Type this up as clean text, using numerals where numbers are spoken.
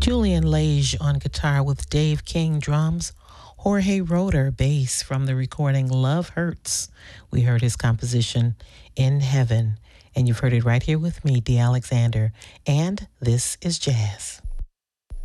Julian Lage on guitar with Dave King drums, Jorge Roeder bass from the recording Love Hurts. We heard his composition In Heaven, and you've heard it right here with me, Dee Alexander, and this is Jazz.